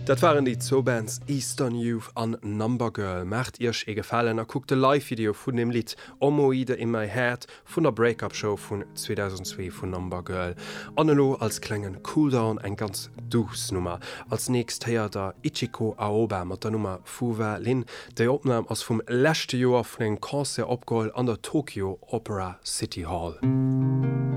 Dat waren die Zoobands Eastern Youth an Number Girl. Macht ihrch gefallen, guckt de Live-Video vun dem Lied Omoide in my Head vun der Break-up-Show vun 2002 vun Number Girl. Anelo als klengen Cooldown eng ganz Dusnummer. Als nächst heiert der Ichiko Aoba mat der Nummer Fuwa Lin, déi Opnam ass vum lächte Joer vun eng Konzert opgeholt an der Tokyo Opera City Hall.